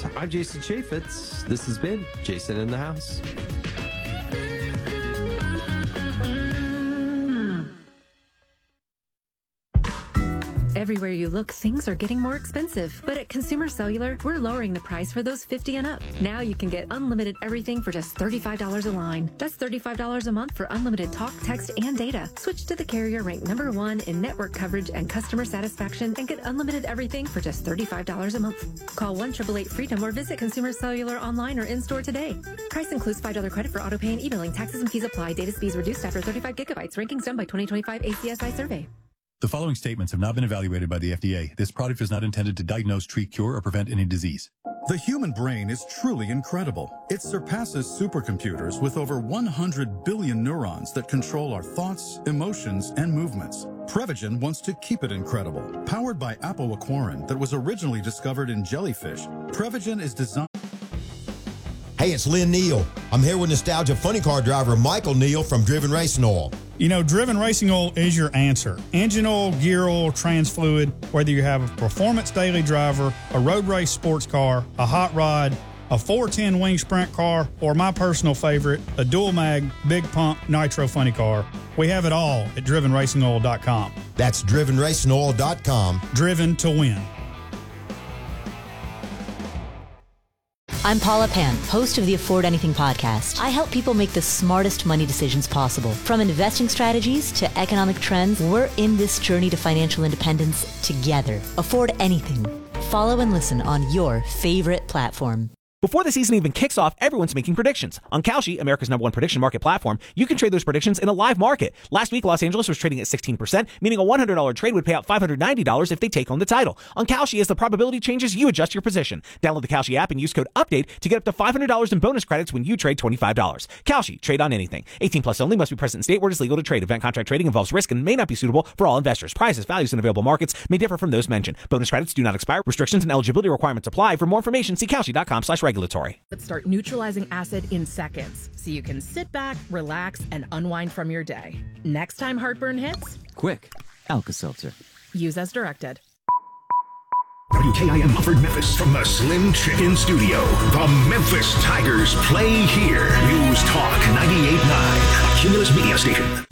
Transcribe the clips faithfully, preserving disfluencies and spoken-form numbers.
I'm Jason Chaffetz. This has been Jason in the House. Everywhere you look, things are getting more expensive. But at Consumer Cellular, we're lowering the price for those fifty and up. Now you can get unlimited everything for just thirty-five dollars a line. That's thirty-five dollars a month for unlimited talk, text, and data. Switch to the carrier ranked number one in network coverage and customer satisfaction and get unlimited everything for just thirty-five dollars a month. Call one eight eight eight FREEDOM or visit Consumer Cellular online or in-store today. Price includes five dollars credit for auto pay and e-billing. Taxes and fees apply. Data speeds reduced after thirty-five gigabytes. Rankings done by twenty twenty-five A C S I survey. The following statements have not been evaluated by the F D A. This product is not intended to diagnose, treat, cure, or prevent any disease. The human brain is truly incredible. It surpasses supercomputers with over one hundred billion neurons that control our thoughts, emotions, and movements. Prevagen wants to keep it incredible. Powered by apoaquarin that was originally discovered in jellyfish, Prevagen is designed... Hey, it's Lynn Neal. I'm here with nostalgia funny car driver Michael Neal from Driven Racing Oil. You know, Driven Racing Oil is your answer. Engine oil, gear oil, trans fluid, whether you have a performance daily driver, a road race sports car, a hot rod, a four ten wing sprint car, or my personal favorite, a dual mag, big pump, nitro funny car. We have it all at driven racing oil dot com. That's driven racing oil dot com. Driven to win. I'm Paula Pan, host of the Afford Anything podcast. I help people make the smartest money decisions possible. From investing strategies to economic trends, we're in this journey to financial independence together. Afford Anything. Follow and listen on your favorite platform. Before the season even kicks off, everyone's making predictions. On Kalshi, America's number one prediction market platform, you can trade those predictions in a live market. Last week, Los Angeles was trading at sixteen percent, meaning a one hundred dollars trade would pay out five hundred ninety dollars if they take home the title. On Kalshi, as the probability changes, you adjust your position. Download the Kalshi app and use code UPDATE to get up to five hundred dollars in bonus credits when you trade twenty-five dollars. Kalshi, trade on anything. eighteen plus only, must be present in state where it is legal to trade. Event contract trading involves risk and may not be suitable for all investors. Prices, values, and available markets may differ from those mentioned. Bonus credits do not expire. Restrictions and eligibility requirements apply. For more information, see kalshi dot com slash regulatory. Start neutralizing acid in seconds, so you can sit back, relax, and unwind from your day. Next time heartburn hits, quick, Alka-Seltzer. Use as directed. W K I M Mufford Memphis from the Slim Chicken Studio. The Memphis Tigers play here. News Talk ninety-eight point nine, Cumulus Media Station.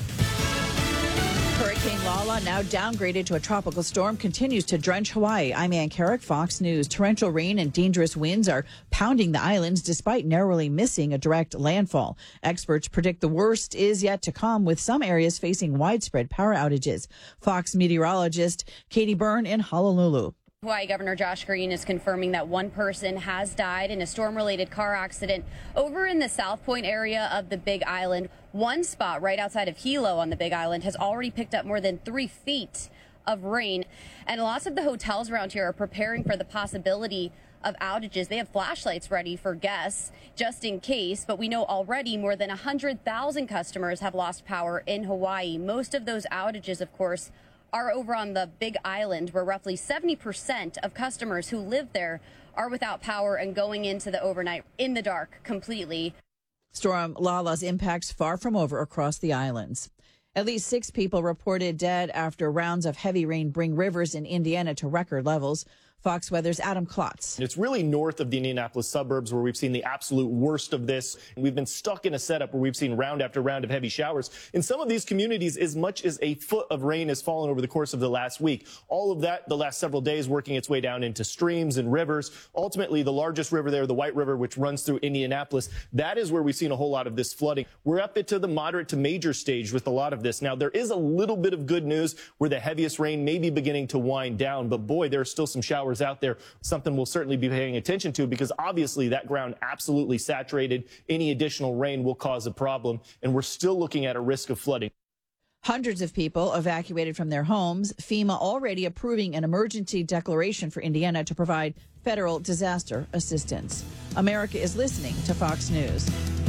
Hurricane Lala, now downgraded to a tropical storm, continues to drench Hawaii. I'm Ann Carrick, Fox News. Torrential rain and dangerous winds are pounding the islands despite narrowly missing a direct landfall. Experts predict the worst is yet to come, with some areas facing widespread power outages. Fox meteorologist Katie Byrne in Honolulu. Hawaii Governor Josh Green is confirming that one person has died in a storm-related car accident over in the South Point area of the Big Island. One spot right outside of Hilo on the Big Island has already picked up more than three feet of rain. And lots of the hotels around here are preparing for the possibility of outages. They have flashlights ready for guests just in case, but we know already more than one hundred thousand customers have lost power in Hawaii. Most of those outages, of course, are over on the Big Island, where roughly seventy percent of customers who live there are without power and going into the overnight in the dark completely. Storm Lala's impacts far from over across the islands. At least six people reported dead after rounds of heavy rain bring rivers in Indiana to record levels. Fox Weather's Adam Klotz. It's really north of the Indianapolis suburbs where we've seen the absolute worst of this. We've been stuck in a setup where we've seen round after round of heavy showers. In some of these communities, as much as a foot of rain has fallen over the course of the last week. All of that, the last several days, working its way down into streams and rivers. Ultimately, the largest river there, the White River, which runs through Indianapolis, that is where we've seen a whole lot of this flooding. We're up into the moderate to major stage with a lot of this. Now, there is a little bit of good news where the heaviest rain may be beginning to wind down, but boy, there are still some showers out there, something we'll certainly be paying attention to, because obviously that ground absolutely saturated. Any additional rain will cause a problem, and we're still looking at a risk of flooding. Hundreds of people evacuated from their homes. FEMA already approving an emergency declaration for Indiana to provide federal disaster assistance. America is listening to Fox News.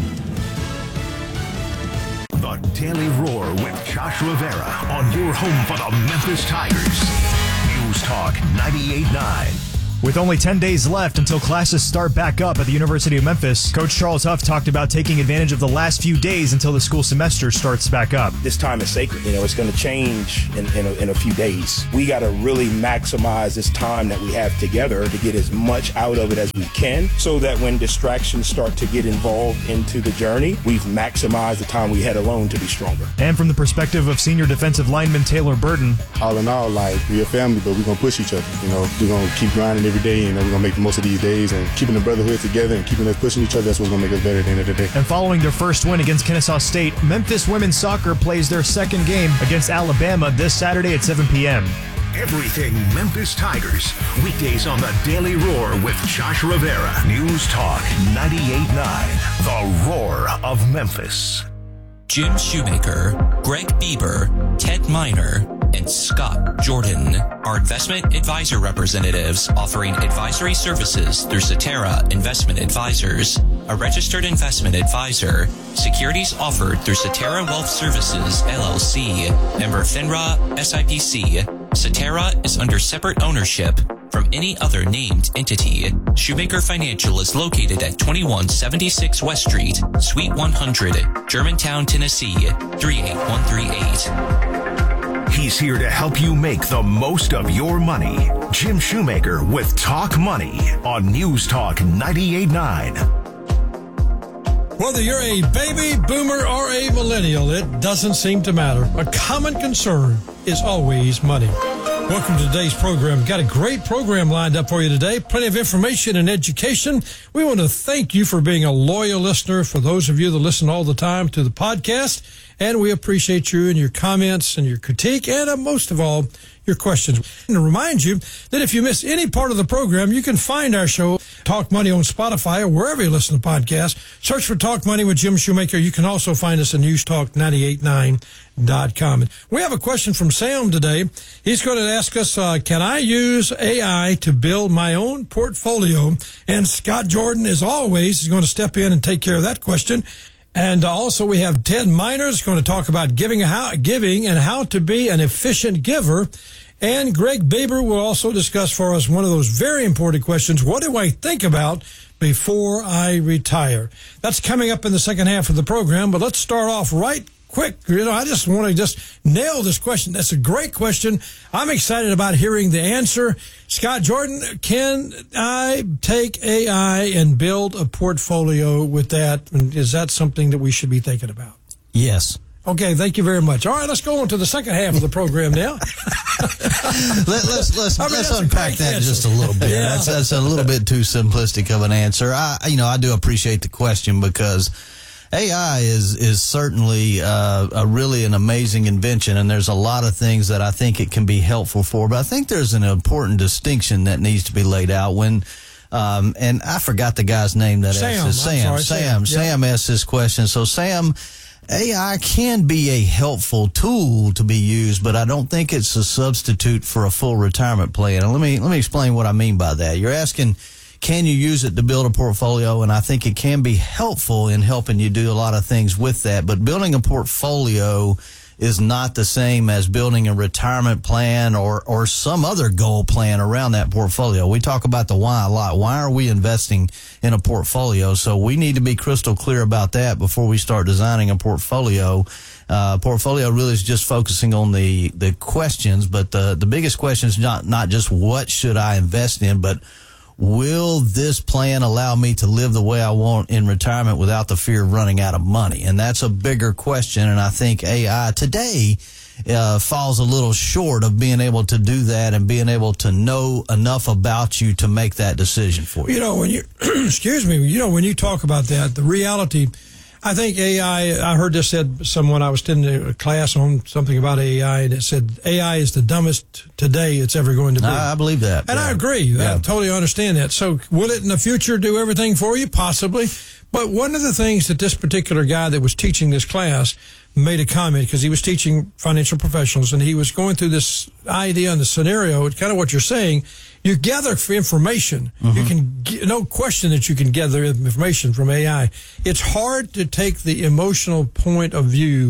The Daily Roar with Josh Rivera on your home for the Memphis Tigers. News Talk ninety-eight point nine. With only ten days left until classes start back up at the University of Memphis, Coach Charles Huff talked about taking advantage of the last few days until the school semester starts back up. This time is sacred. You know, it's going to change in, in, a, in a few days. We got to really maximize this time that we have together to get as much out of it as we can so that when distractions start to get involved into the journey, we've maximized the time we had alone to be stronger. And from the perspective of senior defensive lineman Taylor Burton, all in all, like, we're a family, but we're going to push each other. You know, we're going to keep grinding every day, and we're going to make the most of these days, and keeping the brotherhood together and keeping us pushing each other, that's what's going to make us better at the end of the day. And following their first win against Kennesaw State, Memphis women's soccer plays their second game against Alabama this Saturday at seven p.m. Everything Memphis Tigers. Weekdays on the Daily Roar with Josh Rivera. News Talk ninety-eight point nine. The Roar of Memphis. Jim Shoemaker, Greg Bieber, Ted Miner, and Scott Jordan are investment advisor representatives offering advisory services through Cetera Investment Advisors, a registered investment advisor. Securities offered through Cetera Wealth Services, L L C, member FINRA, S I P C. Cetera is under separate ownership from any other named entity. Shoemaker Financial is located at twenty-one seventy-six West Street, Suite one hundred, Germantown, Tennessee, three eight one three eight. He's here to help you make the most of your money. Jim Shoemaker with Talk Money on News Talk ninety-eight point nine. Whether you're a baby boomer or a millennial, it doesn't seem to matter. A common concern is always money. Welcome to today's program. Got a great program lined up for you today. Plenty of information and education. We want to thank you for being a loyal listener. For those of you that listen all the time to the podcast, and we appreciate you and your comments and your critique, and uh, most of all, your questions. And to remind you that if you miss any part of the program, you can find our show, Talk Money, on Spotify or wherever you listen to podcasts. Search for Talk Money with Jim Shoemaker. You can also find us at news talk ninety-eight point nine dot com. We have a question from Sam today. He's going to ask us, uh, can I use A I to build my own portfolio? And Scott Jordan, as always, is going to step in and take care of that question. And also we have Ted Miner is going to talk about giving, how, giving and how to be an efficient giver. And Greg Bieber will also discuss for us one of those very important questions. What do I think about before I retire? That's coming up in the second half of the program, but let's start off right quick. You know, I just want to just nail this question. That's a great question. I'm excited about hearing the answer. Scott Jordan, can I take A I and build a portfolio with that? And is that something that we should be thinking about? Yes. Okay, thank you very much. All right, let's go on to the second half of the program now. Let, let's let's, I mean, let's unpack that answer. just a little bit. Yeah. That's that's a little bit too simplistic of an answer. I you know I do appreciate the question because A I is is certainly uh, a really an amazing invention, and there's a lot of things that I think it can be helpful for. But I think there's an important distinction that needs to be laid out when. Um, and I forgot the guy's name that Sam, asked this. Sam. Sorry, Sam. Sam. Sam yeah. asked this question. So Sam. A I can be a helpful tool to be used, but I don't think it's a substitute for a full retirement plan. And let me let me explain what I mean by that. You're asking, can you use it to build a portfolio? And I think it can be helpful in helping you do a lot of things with that. But building a portfolio is not the same as building a retirement plan or or some other goal plan around that portfolio. We talk about the why a lot. Why are we investing in a portfolio? So we need to be crystal clear about that before we start designing a portfolio. Uh, portfolio really is just focusing on the, the questions, but the, the biggest question is not, not just what should I invest in, but will this plan allow me to live the way I want in retirement without the fear of running out of money? And that's a bigger question, and I think A I today uh, falls a little short of being able to do that and being able to know enough about you to make that decision for you. You know, when you, excuse me, you know, when you talk about that, the reality, I think A I, I heard this said, someone I was attending a class on something about A I, and it said A I is the dumbest today it's ever going to be. I, I believe that. And yeah. I agree. Yeah. I totally understand that. So will it in the future do everything for you? Possibly. But one of the things that this particular guy that was teaching this class made a comment, because he was teaching financial professionals, and he was going through this idea and the scenario, kind of what you're saying. You gather information. Mm-hmm. You can, no question that you can gather information from A I. It's hard to take the emotional point of view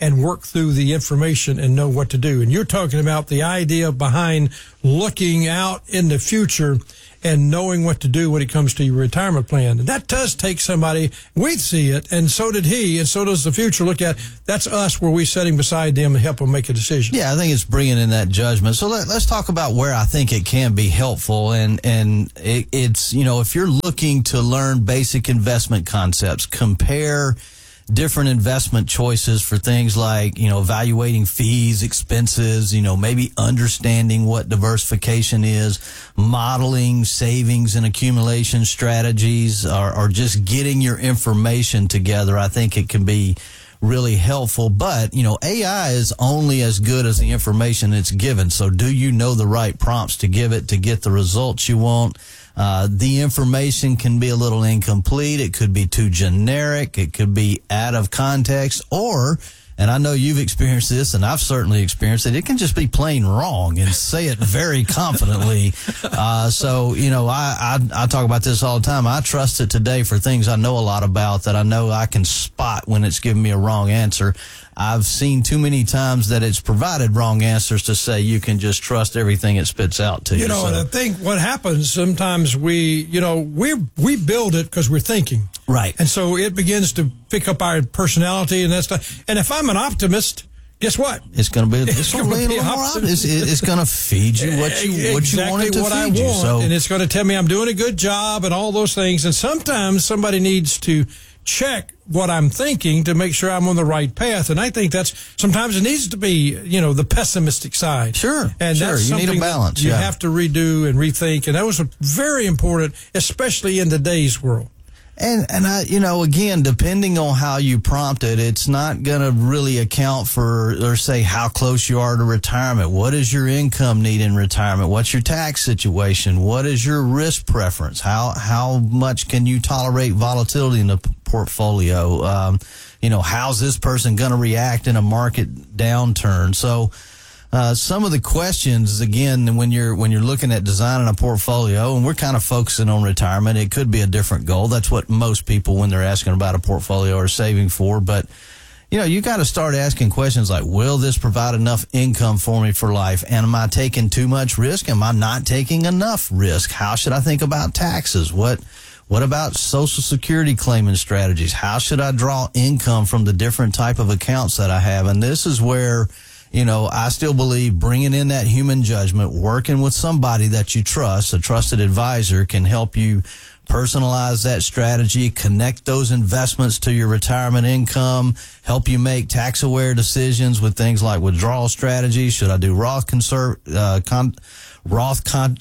and work through the information and know what to do. And you're talking about the idea behind looking out in the future and knowing what to do when it comes to your retirement plan. And that does take somebody. We see it, and so did he, and so does the future look at. That's us, where we sitting beside them and help them make a decision. Yeah, I think it's bringing in that judgment. So let, let's talk about where I think it can be helpful. And, and it, it's, you know, if you're looking to learn basic investment concepts, compare different investment choices for things like, you know, evaluating fees, expenses, you know, maybe understanding what diversification is, modeling savings and accumulation strategies, or, or just getting your information together. I think it can be really helpful. But, you know, A I is only as good as the information it's given. So do you know the right prompts to give it to get the results you want? Uh, the information can be a little incomplete. It could be too generic. It could be out of context, or, and I know you've experienced this, and I've certainly experienced it, it can just be plain wrong and say it very confidently. Uh, so, you know, I, I, I talk about this all the time. I trust it today for things I know a lot about, that I know I can spot when it's giving me a wrong answer. I've seen too many times that it's provided wrong answers to say you can just trust everything it spits out to you. You know, so. and I think what happens sometimes, we, you know, we we build it because we're thinking. Right. And so it begins to pick up our personality and that stuff. And if I'm an optimist, guess what? It's going to be, it's, it's going to be a little more optimistic. It's, it's going to feed you what you, what exactly you want it to what feed I you. want, So. And it's going to tell me I'm doing a good job and all those things. And sometimes somebody needs to check what I'm thinking to make sure I'm on the right path. And I think that's, sometimes it needs to be, you know, the pessimistic side. Sure. And sure. that's You need a something balance. you yeah. have to redo and rethink. And that was very important, especially in today's world. And, and I, you know, again, depending on how you prompt it, it's not going to really account for, or say how close you are to retirement. What is your income need in retirement? What's your tax situation? What is your risk preference? How, how much can you tolerate volatility in the p- portfolio? Um, you know, how's this person going to react in a market downturn? So, Uh, some of the questions, again, when you're when you're looking at designing a portfolio, and we're kind of focusing on retirement, it could be a different goal. That's what most people, when they're asking about a portfolio, are saving for. But, you know, you got to start asking questions like, will this provide enough income for me for life? And am I taking too much risk? Am I not taking enough risk? How should I think about taxes? What What about Social Security claiming strategies? How should I draw income from the different type of accounts that I have? And this is where, you know, I still believe bringing in that human judgment, working with somebody that you trust, a trusted advisor, can help you personalize that strategy, connect those investments to your retirement income, help you make tax-aware decisions with things like withdrawal strategies. Should I do Roth conserv, uh, con, Roth con,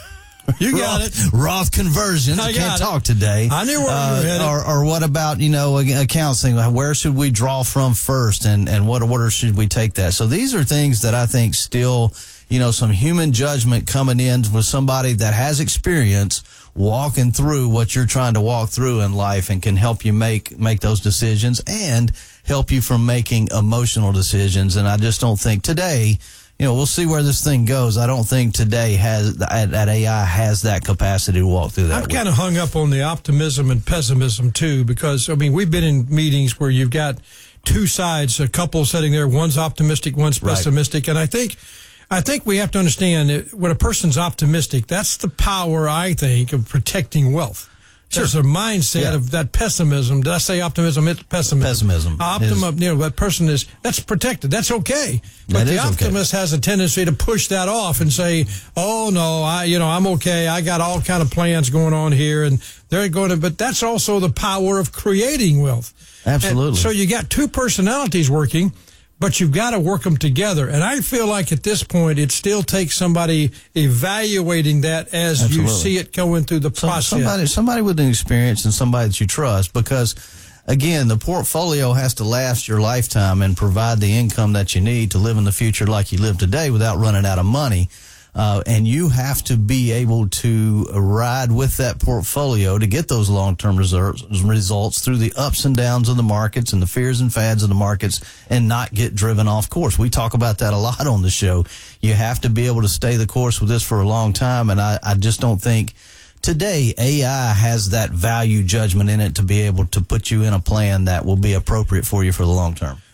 You got Roth, it. Roth conversions. I I got can't it. talk today. I knew where uh, you were headed. Or, or what about, you know, accounts thing? Where should we draw from first, and, and what order should we take that? So these are things that I think still, you know, some human judgment coming in with somebody that has experience walking through what you're trying to walk through in life, and can help you make, make those decisions and help you from making emotional decisions. And I just don't think today, you know, we'll see where this thing goes. I don't think today has that, that A I has that capacity to walk through that. I'm kind of hung up on the optimism and pessimism too, because I mean, we've been in meetings where you've got two sides, a couple sitting there, one's optimistic, one's pessimistic. Right. And I think, I think we have to understand that when a person's optimistic, that's the power, I think, of protecting wealth. Sure. There's a mindset Yeah. of that pessimism. Did I say optimism? It's pessimism. Pessimism. Optimism, you know, that person is, that's protected. That's okay. But That the is okay. optimist has a tendency to push that off and say, oh no, I, you know, I'm okay. I got all kind of plans going on here, and they're going to, but that's also the power of creating wealth. Absolutely. And so you got two personalities working, but you've got to work them together. And I feel like at this point, it still takes somebody evaluating that as Absolutely. you see it going through the Some- process. Somebody, somebody with an experience and somebody that you trust, because again, the portfolio has to last your lifetime and provide the income that you need to live in the future like you live today without running out of money. Uh, and you have to be able to ride with that portfolio to get those long-term reserves, results through the ups and downs of the markets and the fears and fads of the markets, and not get driven off course. We talk about that a lot on the show. You have to be able to stay the course with this for a long time, and I, I just don't think today A I has that value judgment in it to be able to put you in a plan that will be appropriate for you for the long term.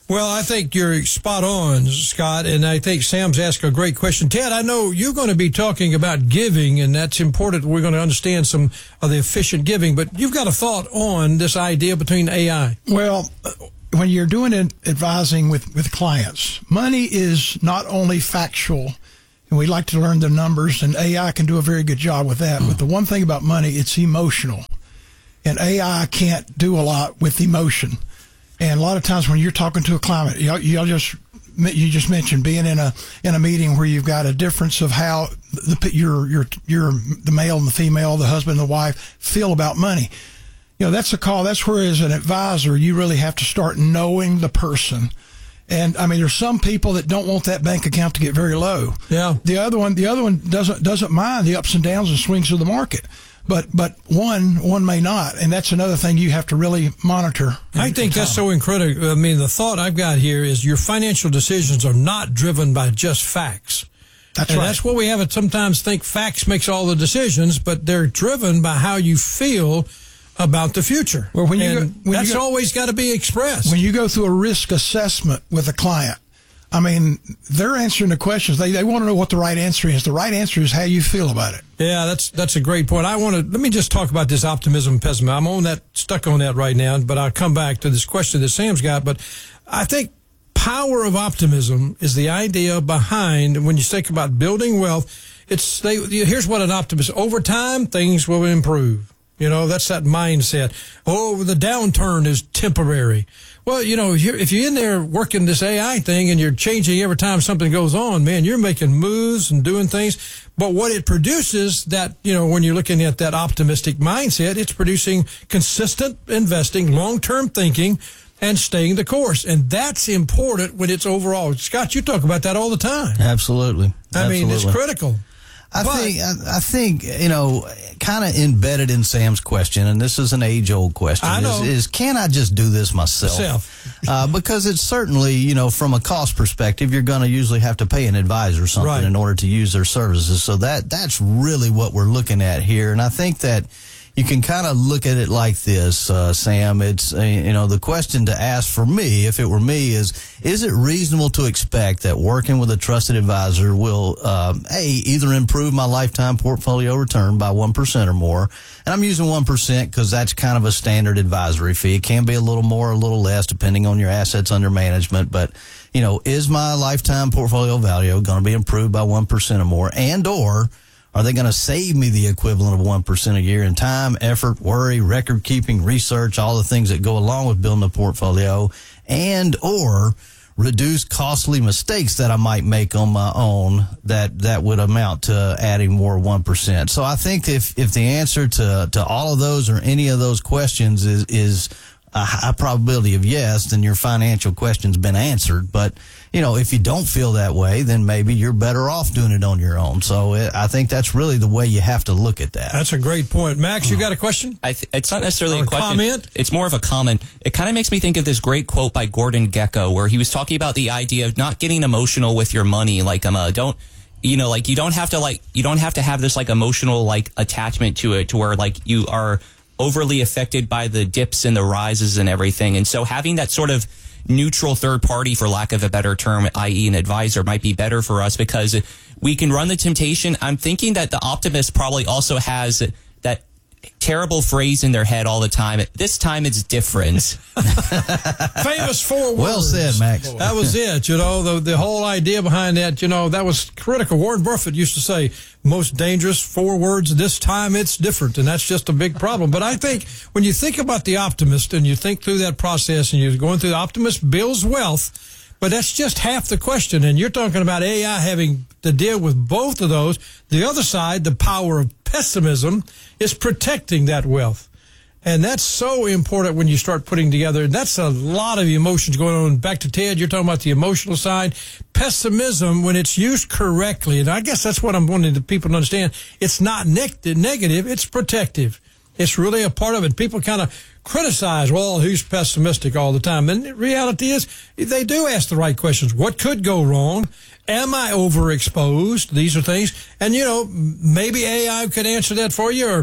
Well, I think you're spot on, Scott, and I think Sam's asked a great question. Ted, I know you're going to be talking about giving, and that's important. We're going to understand some of the efficient giving, but you've got a thought on this idea between A I. Well, when you're doing advising with, with clients, money is not only factual, and we like to learn the numbers, and A I can do a very good job with that, but the one thing about money, it's emotional, and A I can't do a lot with emotion. And a lot of times when you're talking to a client, y'all, y'all just you just mentioned being in a in a meeting where you've got a difference of how the your your your the male and the female, the husband and the wife feel about money. You know, that's a call. That's where, as an advisor, you really have to start knowing the person. And I mean, there's some people that don't want that bank account to get very low. Yeah. The other one, the other one doesn't doesn't mind the ups and downs and swings of the market. But but one one may not, and that's another thing you have to really monitor. I think that's so incredible. I mean, the thought I've got here is your financial decisions are not driven by just facts. That's and right. That's what we have to sometimes think facts makes all the decisions, but they're driven by how you feel about the future. Well, when you and go, when that's you go, always got to be expressed. When you go through a risk assessment with a client, I mean, they're answering the questions. They they want to know what the right answer is. The right answer is how you feel about it. Yeah, that's that's a great point. I want to let me just talk about this optimism and pessimism. I'm on that stuck on that right now, but I'll come back to this question that Sam's got. But I think power of optimism is the idea behind when you think about building wealth. It's they, here's what an optimist. Over time, things will improve. You know, that's that mindset. Oh, the downturn is temporary. Well, you know, if you're in there working this A I thing and you're changing every time something goes on, man, you're making moves and doing things. But what it produces, that, you know, when you're looking at that optimistic mindset, it's producing consistent investing, long-term thinking, and staying the course. And that's important when it's overall. Scott, you talk about that all the time. Absolutely. I Absolutely. mean, it's critical. I But- think, I, I think, you know, kind of embedded in Sam's question, and this is an age-old question, I know. Is, is can I just do this myself? Myself. uh, because it's certainly, you know, from a cost perspective, you're going to usually have to pay an advisor something Right. in order to use their services. So that that's really what we're looking at here. And I think that you can kind of look at it like this, uh, Sam. It's, uh, you know, the question to ask for me, if it were me, is, is it reasonable to expect that working with a trusted advisor will, um, A, either improve my lifetime portfolio return by one percent or more? And I'm using one percent because that's kind of a standard advisory fee. It can be a little more or a little less depending on your assets under management. But, you know, is my lifetime portfolio value going to be improved by one percent or more? And or are they going to save me the equivalent of one percent a year in time, effort, worry, record keeping, research, all the things that go along with building a portfolio, and or reduce costly mistakes that I might make on my own that, that would amount to adding more one percent. So I think if, if the answer to, to all of those or any of those questions is, is a high probability of yes, then your financial question's been answered. But, you know, if you don't feel that way, then maybe you're better off doing it on your own. So it, I think that's really the way you have to look at that. That's a great point. Max, you got a question? I th- it's not necessarily Or a a question. comment? It's more of a comment. It kind of makes me think of this great quote by Gordon Gekko, where he was talking about the idea of not getting emotional with your money. Like, um, uh, don't, you know, like you don't have to like, you don't have to have this like emotional like attachment to it to where like you are overly affected by the dips and the rises and everything. And so having that sort of neutral third party, for lack of a better term, that is an advisor, might be better for us because we can run the temptation. I'm thinking that the optimist probably also has that terrible phrase in their head all the time. This time it's different. Famous four words. Well said, Max. That was it. You know, the the whole idea behind that, you know, that was critical. Warren Buffett used to say, most dangerous four words, this time it's different. And that's just a big problem. But I think when you think about the optimist and you think through that process and you're going through the optimist builds wealth, but that's just half the question. And you're talking about A I having to deal with both of those. The other side, the power of pessimism, is protecting that wealth. And that's so important when you start putting together. And that's a lot of emotions going on. Back to Ted, you're talking about the emotional side. Pessimism, when it's used correctly, and I guess that's what I'm wanting the people to understand, it's not ne- negative, it's protective. It's really a part of it. People kind of criticize, well, who's pessimistic all the time? And the reality is, they do ask the right questions. What could go wrong? Am I overexposed? These are things. And, you know, maybe A I could answer that for you, or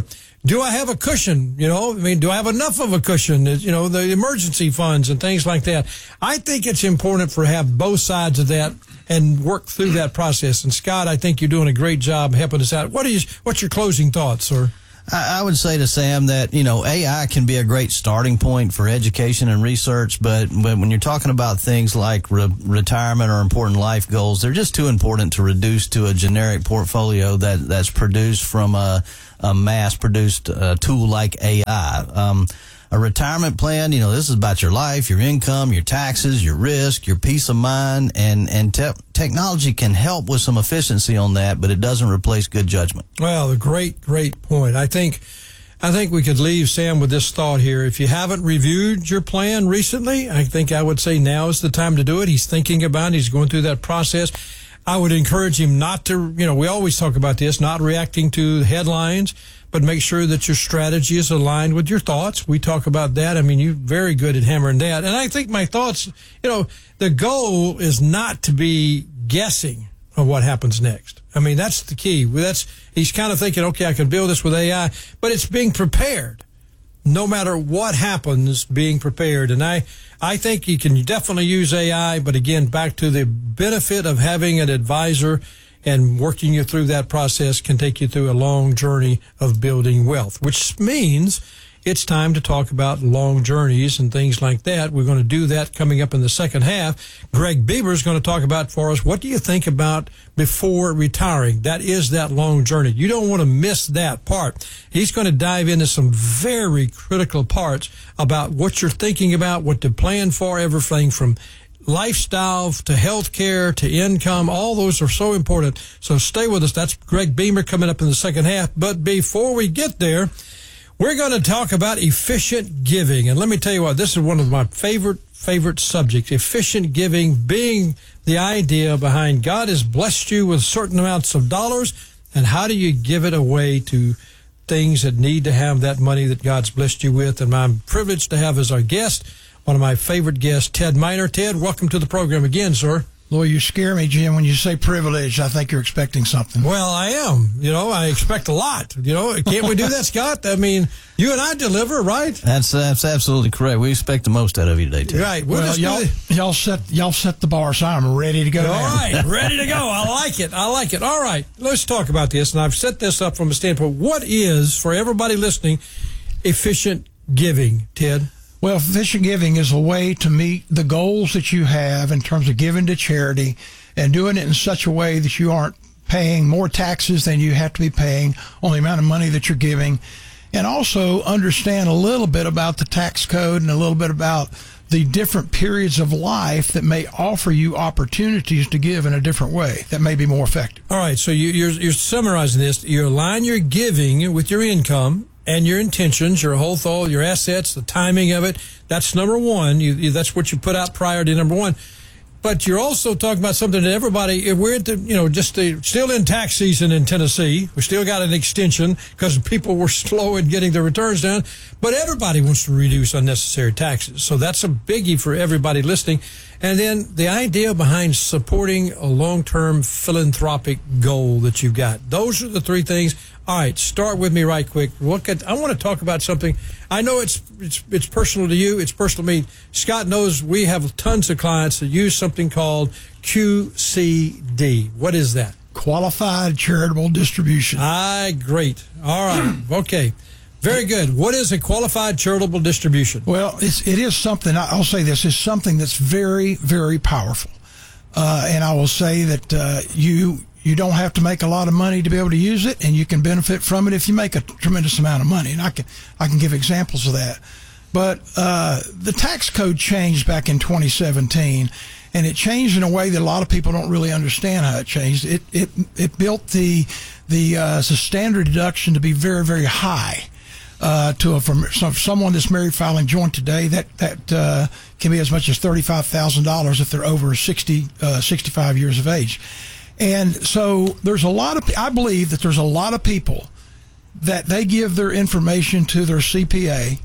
do I have a cushion? You know, I mean, do I have enough of a cushion? You know, the emergency funds and things like that. I think it's important for have both sides of that and work through that process. And Scott, I think you're doing a great job helping us out. What is what's your closing thoughts, sir? I would say to Sam that, you know, A I can be a great starting point for education and research, but when you're talking about things like re- retirement or important life goals, they're just too important to reduce to a generic portfolio that, that's produced from a, a mass-produced uh, tool like A I. Um, a retirement plan, you know, this is about your life, your income, your taxes, your risk, your peace of mind, and, and te- technology can help with some efficiency on that, but it doesn't replace good judgment. Well, a great, great point. I think, I think we could leave Sam with this thought here. If you haven't reviewed your plan recently, I think I would say now is the time to do it. He's thinking about it. He's going through that process. I would encourage him not to, you know, we always talk about this, not reacting to headlines, but make sure that your strategy is aligned with your thoughts. We talk about that. I mean, you're very good at hammering that. And I think my thoughts, you know, the goal is not to be guessing on what happens next. I mean, that's the key. That's, he's kind of thinking, okay, I can build this with A I, but it's being prepared. No matter what happens, being prepared. And I, I think you can definitely use A I, but again, back to the benefit of having an advisor and working you through that process can take you through a long journey of building wealth, which means it's time to talk about long journeys and things like that. We're going to do that coming up in the second half. Greg Bieber is going to talk about for us, what do you think about before retiring? That is that long journey. You don't want to miss that part. He's going to dive into some very critical parts about what you're thinking about, what to plan for, everything from lifestyle to health care to income. All those are so important. So stay with us. That's Greg Beamer coming up in the second half. But before we get there, we're going to talk about efficient giving. And let me tell you what, this is one of my favorite, favorite subjects. Efficient giving being the idea behind God has blessed you with certain amounts of dollars, and how do you give it away to things that need to have that money that God's blessed you with? And I'm privileged to have as our guest one of my favorite guests, Ted Miner. Ted, welcome to the program again, sir. Lord, you scare me, Jim. When you say privilege, I think you're expecting something. Well, I am. You know, I expect a lot. You know, can't we do that, Scott? I mean, you and I deliver, right? That's that's absolutely correct. We expect the most out of you today, Ted. Right. We'll well, y'all, y'all set y'all set the bar, so I'm ready to go. All now. right, ready to go. I like it. I like it. All right, let's talk about this. And I've set this up from a standpoint. What is, for everybody listening, efficient giving, Ted? Well, efficient giving is a way to meet the goals that you have in terms of giving to charity and doing it in such a way that you aren't paying more taxes than you have to be paying on the amount of money that you're giving. And also understand a little bit about the tax code and a little bit about the different periods of life that may offer you opportunities to give in a different way that may be more effective. All right, so you, you're, you're summarizing this. You align your giving with your income and your intentions, your whole thought, your assets, the timing of it. That's number one. You, you, that's what you put out priority number one. But you're also talking about something that everybody, if we're at the, you know, just the, still in tax season in Tennessee. We still got an extension because people were slow in getting their returns down. But everybody wants to reduce unnecessary taxes. So that's a biggie for everybody listening. And then the idea behind supporting a long-term philanthropic goal that you've got. Those are the three things. All right, start with me right quick. What could, I want to talk about something. I know it's it's it's personal to you. It's personal to me. Scott knows we have tons of clients that use something called Q C D. What is that? Qualified Charitable Distribution. Ah, great. All right. Okay. Very good. What is a qualified charitable distribution? Well, it's, it is something, I'll say this, is something that's very, very powerful. Uh, and I will say that uh, you you don't have to make a lot of money to be able to use it, and you can benefit from it if you make a tremendous amount of money. And I can, I can give examples of that. But uh, the tax code changed back in twenty seventeen, and it changed in a way that a lot of people don't really understand how it changed. It it, it built the, the, uh, the standard deduction to be very, very high. Uh, to a, from someone that's married filing joint today, that that uh, can be as much as thirty-five thousand dollars if they're over sixty, uh, sixty-five years of age. And so there's a lot of, I believe that there's a lot of people that they give their information to their C P A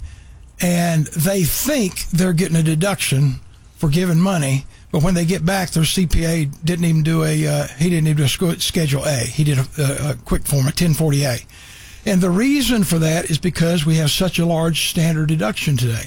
and they think they're getting a deduction for giving money, but when they get back, their C P A didn't even do a, uh, he didn't even do a Schedule A. He did a, a, a quick form, a ten forty A. And the reason for that is because we have such a large standard deduction today.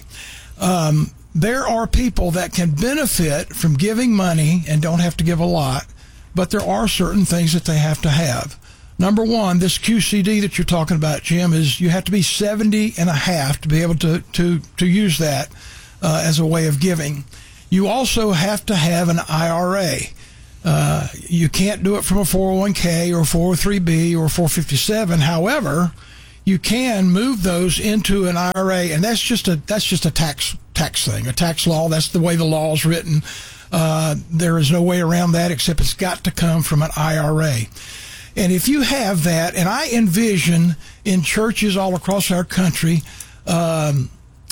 Um, there are people that can benefit from giving money and don't have to give a lot, but there are certain things that they have to have. Number one, this Q C D that you're talking about, Jim, is you have to be seventy and a half to be able to, to, to use that uh, as a way of giving. You also have to have an I R A. Uh, you can't do it from a four oh one k or four oh three b or four fifty-seven. However, you can move those into an I R A, and that's just a that's just a tax tax thing, a tax law. That's the way the law is written. Uh, there is no way around that except it's got to come from an I R A. And if you have that, and I envision in churches all across our country, um,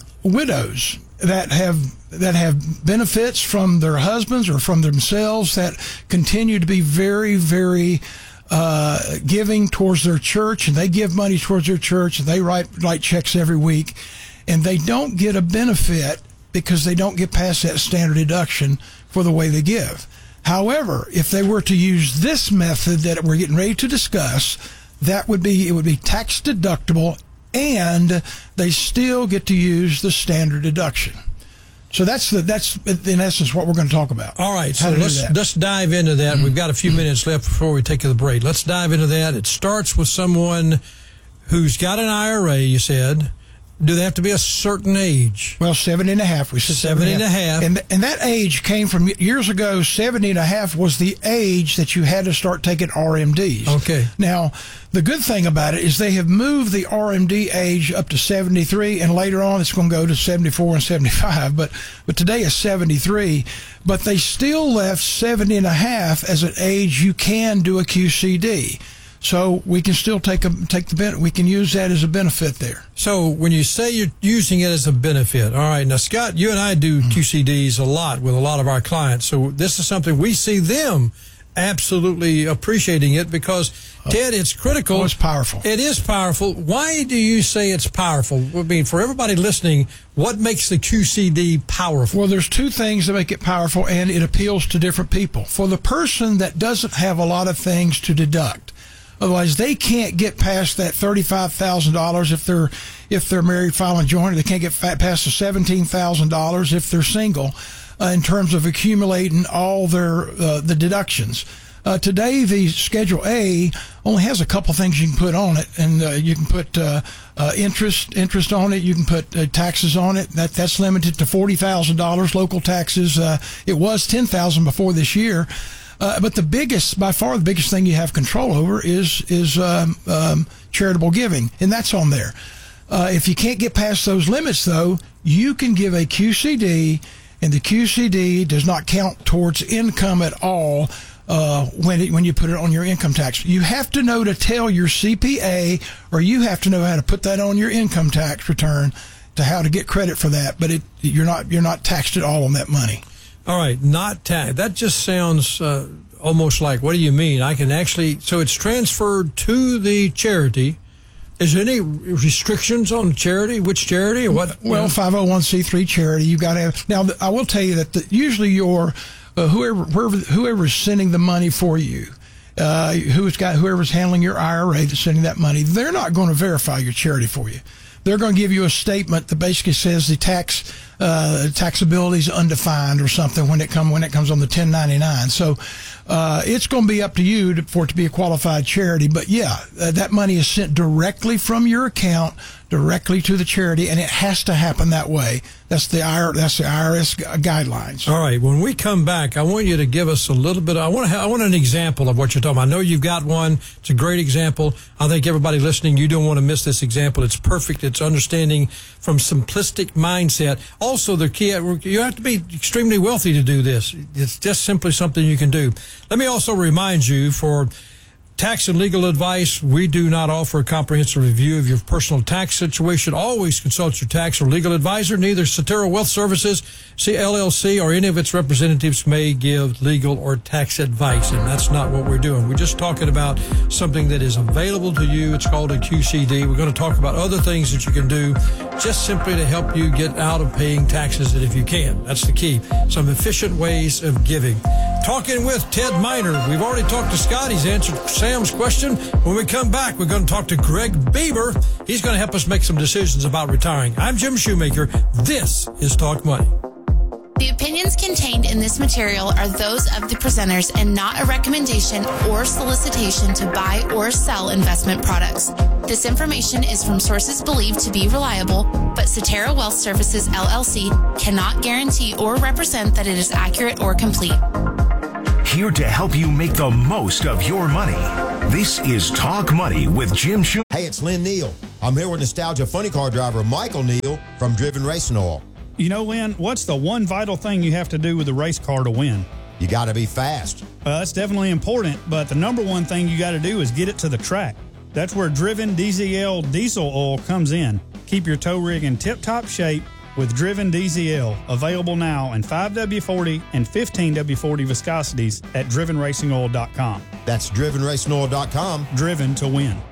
widows that have that have benefits from their husbands or from themselves that continue to be very, very uh, giving towards their church, and they give money towards their church, and they write write checks every week, and they don't get a benefit because they don't get past that standard deduction for the way they give. However, if they were to use this method that we're getting ready to discuss, that would be it would be tax deductible, and they still get to use the standard deduction. So that's the that's in essence what we're going to talk about. All right, so let's let's dive into that. Mm-hmm. We've got a few minutes left before we take the break. Let's dive into that. It starts with someone who's got an I R A. You said. Do they have to be a certain age? Well, seventy and a half. We said seventy and a half. And, and that age came from years ago. seventy and a half was the age that you had to start taking R M Ds. Okay. Now, the good thing about it is they have moved the R M D age up to seventy-three, and later on it's going to go to seventy-four and seventy-five. But, but today is seventy-three. But they still left seventy and a half as an age you can do a Q C D. So we can still take a take the benefit. We can use that as a benefit there. So when you say you're using it as a benefit, all right. Now, Scott, you and I do Q C Ds a lot with a lot of our clients. So this is something we see them absolutely appreciating it because, Ted, it's critical. Oh, it's powerful. It is powerful. Why do you say it's powerful? I mean, for everybody listening, what makes the Q C D powerful? Well, there's two things that make it powerful, and it appeals to different people. For the person that doesn't have a lot of things to deduct, otherwise, they can't get past that thirty-five thousand dollars if they're if they're married, filing joint. They can't get past the seventeen thousand dollars if they're single, uh, in terms of accumulating all their uh, the deductions. Uh, today, the Schedule A only has a couple things you can put on it, and uh, you can put uh, uh, interest interest on it. You can put uh, taxes on it. That that's limited to forty thousand dollars. Local taxes. Uh, it was ten thousand dollars before this year. Uh, but the biggest, by far the biggest thing you have control over is is um, um, charitable giving, and that's on there. Uh, if you can't get past those limits, though, you can give a Q C D, and the Q C D does not count towards income at all uh, when it, when you put it on your income tax. You have to know to tell your C P A, or you have to know how to put that on your income tax return to how to get credit for that. But it, you're not you're not taxed at all on that money. All right, not tax. That just sounds uh, almost like, what do you mean? I can actually, so it's transferred to the charity. Is there any restrictions on charity? Which charity or what? Well, five oh one c three charity, you've got to have. Now, I will tell you that the, usually your, uh, whoever, whoever, whoever's sending the money for you, uh, who's got, whoever's handling your I R A that's sending that money, they're not going to verify your charity for you. They're going to give you a statement that basically says the tax uh, taxability is undefined or something when it come when it comes on the ten ninety-nine. So uh, it's going to be up to you to, for it to be a qualified charity. But yeah, uh, that money is sent directly from your account directly to the charity, and it has to happen that way. That's the I R, that's the I R S guidelines. All right. When we come back, I want you to give us a little bit. I want to. Have, I want an example of what you're talking about. I know you've got one. It's a great example. I think everybody listening, you don't want to miss this example. It's perfect. It's understanding from simplistic mindset. Also, the key. You have to be extremely wealthy to do this. It's just simply something you can do. Let me also remind you for tax and legal advice, we do not offer a comprehensive review of your personal tax situation. Always consult your tax or legal advisor. Neither Cetera Wealth Services, C L L C, or any of its representatives may give legal or tax advice, and that's not what we're doing. We're just talking about something that is available to you. It's called a Q C D. We're going to talk about other things that you can do just simply to help you get out of paying taxes, and if you can, that's the key. Some efficient ways of giving. talking with Ted Miner. We've already talked to Scott. He's answered Sam's question. When we come back, we're going to talk to Greg Bieber. He's going to help us make some decisions about retiring. I'm Jim Shoemaker. This is Talk Money. The opinions contained in this material are those of the presenters and not a recommendation or solicitation to buy or sell investment products. This information is from sources believed to be reliable, but Cetera Wealth Services, L L C cannot guarantee or represent that it is accurate or complete. Here to help you make the most of your money. This is Talk Money with Jim Shoemaker. Hey, it's Lynn Neal. I'm here with Nostalgia Funny Car driver Michael Neal from Driven Racing Oil. You know, Lynn, what's the one vital thing you have to do with a race car to win? You got to be fast. Uh, that's definitely important, but the number one thing you got to do is get it to the track. That's where Driven D Z L diesel oil comes in. Keep your tow rig in tip-top shape with Driven D Z L, available now in five W forty and fifteen W forty viscosities at driven racing oil dot com. That's driven racing oil dot com. Driven to win.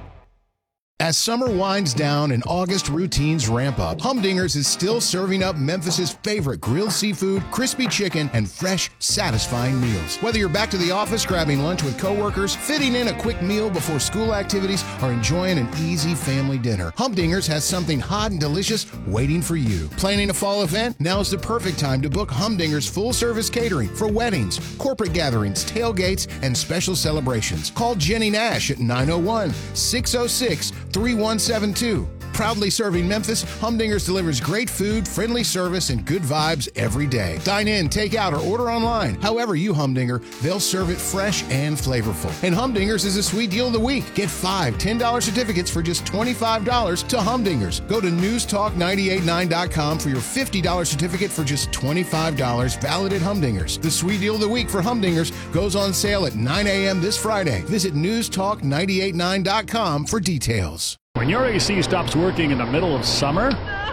As summer winds down and August routines ramp up, Humdingers is still serving up Memphis's favorite grilled seafood, crispy chicken, and fresh, satisfying meals. Whether you're back to the office grabbing lunch with coworkers, fitting in a quick meal before school activities, or enjoying an easy family dinner, Humdingers has something hot and delicious waiting for you. Planning a fall event? Now's the perfect time to book Humdingers full-service catering for weddings, corporate gatherings, tailgates, and special celebrations. Call Jenny Nash at nine oh one, six oh six, three one seven two. Proudly serving Memphis, Humdingers delivers great food, friendly service, and good vibes every day. Dine in, take out, or order online. However you Humdinger, they'll serve it fresh and flavorful. And Humdingers is a sweet deal of the week. Get five ten dollar certificates for just twenty-five dollars to Humdingers. Go to news talk nine eight nine dot com for your fifty dollar certificate for just twenty-five dollars, valid at Humdingers. The sweet deal of the week for Humdingers goes on sale at nine a.m. this Friday. Visit news talk nine eight nine dot com for details. When your A C stops working in the middle of summer,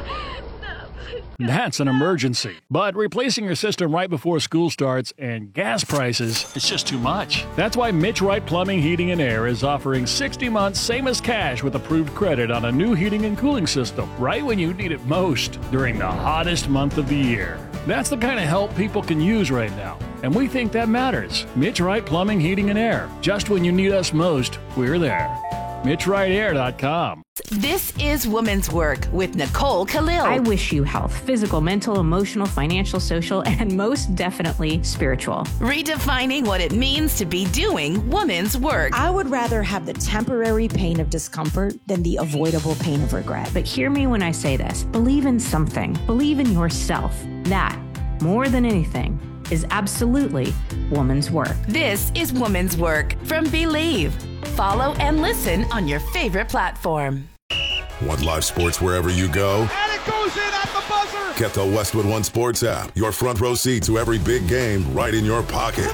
that's an emergency. But replacing your system right before school starts and gas prices, it's just too much. That's why Mitch Wright Plumbing, Heating, and Air is offering sixty months same as cash with approved credit on a new heating and cooling system right when you need it most during the hottest month of the year. That's the kind of help people can use right now, and we think that matters. Mitch Wright Plumbing, Heating, and Air. Just when you need us most, we're there. Mitch Wright Air dot com. This is Women's Work with Nicole Khalil. I wish you health, physical, mental, emotional, financial, social, and most definitely spiritual. Redefining what it means to be doing women's work. I would rather have the temporary pain of discomfort than the avoidable pain of regret. But hear me when I say this. Believe in something. Believe in yourself. That, more than anything, is absolutely woman's work. This is Woman's Work from Believe. Follow and listen on your favorite platform. Want live sports wherever you go? And it goes in at the buzzer! Get the Westwood One Sports app. Your front row seat to every big game right in your pocket.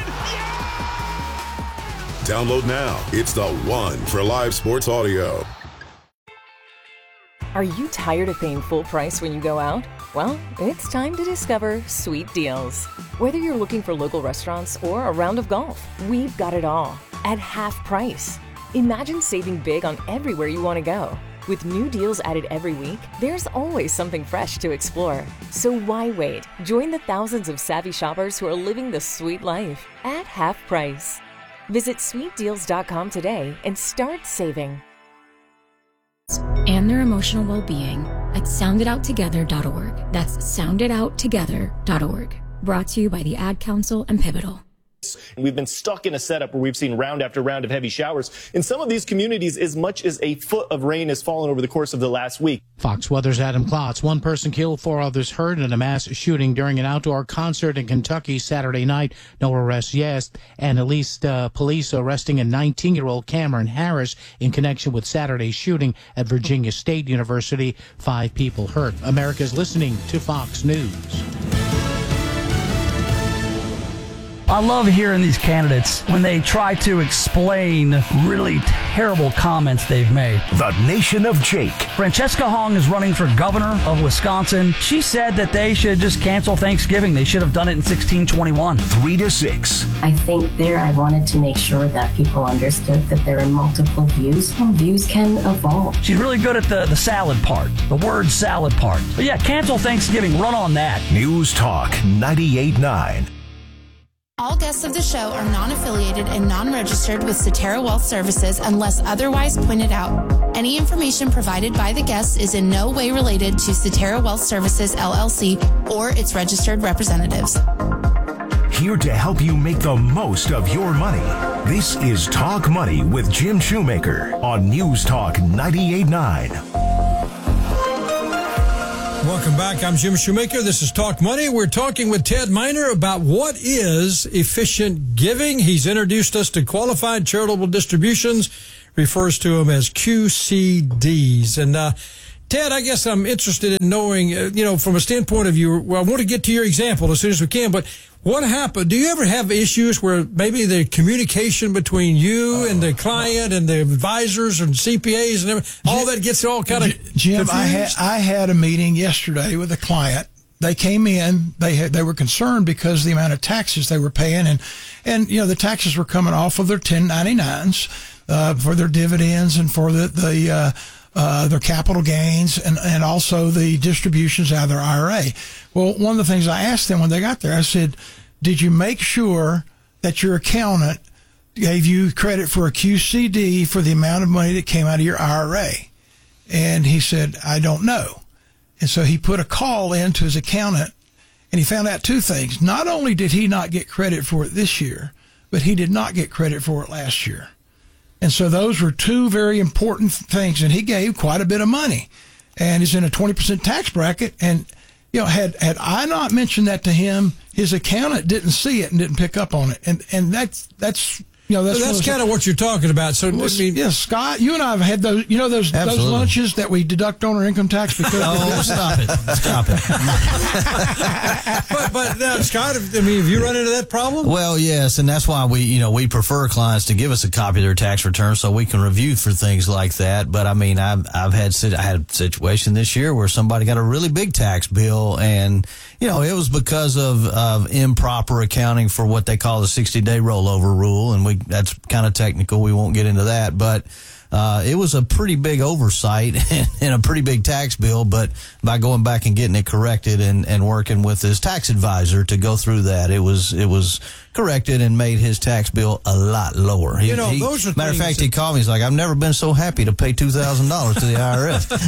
Download now. It's the one for live sports audio. Are you tired of paying full price when you go out? Well, it's time to discover Sweet Deals. Whether you're looking for local restaurants or a round of golf, we've got it all at half price. Imagine saving big on everywhere you want to go. With new deals added every week, there's always something fresh to explore. So why wait? Join the thousands of savvy shoppers who are living the sweet life at half price. Visit sweet deals dot com today and start saving. And their emotional well-being at sound it out together dot org. That's sound it out together dot org. Brought to you by the Ad Council and Pivotal. We've been stuck in a setup where we've seen round after round of heavy showers. In some of these communities, as much as a foot of rain has fallen over the course of the last week. Fox Weather's Adam Klotz. One person killed, four others hurt in a mass shooting during an outdoor concert in Kentucky Saturday night. No arrests yet. And at least uh, police arresting a nineteen-year-old Cameron Harris in connection with Saturday's shooting at Virginia State University. Five people hurt. America's listening to Fox News. I love hearing these candidates when they try to explain really terrible comments they've made. The Nation of Jake. Francesca Hong is running for governor of Wisconsin. She said that they should just cancel Thanksgiving. They should have done it in sixteen twenty-one. Three to six. I think there I wanted to make sure that people understood that there are multiple views and views can evolve. She's really good at the, the salad part, the word salad part. But yeah, cancel Thanksgiving. Run on that. News Talk ninety-eight point nine. All guests of the show are non-affiliated and non-registered with Cetera Wealth Services unless otherwise pointed out. Any information provided by the guests is in no way related to Cetera Wealth Services, L L C, or its registered representatives. Here to help you make the most of your money. This is Talk Money with Jim Shoemaker on News Talk ninety-eight point nine. Welcome back. I'm Jim Shoemaker. This is Talk Money. We're talking with Ted Miner about what is efficient giving. He's introduced us to qualified charitable distributions, refers to them as Q C Ds. And, uh, Ted, I guess I'm interested in knowing, uh, you know, from a standpoint of view, well, I want to get to your example as soon as we can, but what happened? Do you ever have issues where maybe the communication between you and the client and the advisors and C P As and everything, all that gets all kind of Jim, confused? I had, I had a meeting yesterday with a client. They came in, they had, they were concerned because of the amount of taxes they were paying, and, and, you know, the taxes were coming off of their ten ninety-nines, uh, for their dividends and for the, the, uh, Uh, their capital gains and, and also the distributions out of their I R A. Well, one of the things I asked them when they got there, I said, did you make sure that your accountant gave you credit for a Q C D for the amount of money that came out of your I R A? And he said, I don't know. And so he put a call in to his accountant and he found out two things. Not only did he not get credit for it this year, but he did not get credit for it last year. And so those were two very important things. And he gave quite a bit of money and is in a twenty percent tax bracket. And, you know, had, had I not mentioned that to him, his accountant didn't see it and didn't pick up on it. And, and that's, that's, you know, that's, so that's kind of what you're talking about. So, well, I mean, yeah, Scott, you and I have had those, you know, those, those lunches that we deduct on our income tax because. Oh, stop it. Stop it. but, but now, Scott, I mean, have you run into that problem? Well, yes. And that's why we, you know, we prefer clients to give us a copy of their tax return so we can review for things like that. But I mean, I've, I've had, I had a situation this year where somebody got a really big tax bill and, you know, it was because of, of improper accounting for what they call the sixty day rollover rule. And we, that's kind of technical. We won't get into that, but uh, it was a pretty big oversight and a pretty big tax bill. But by going back and getting it corrected and, and working with his tax advisor to go through that, it was it was corrected and made his tax bill a lot lower. He, you know, he, those are matter of fact, that, he called me. He's like, "I've never been so happy to pay two thousand dollars to the I R S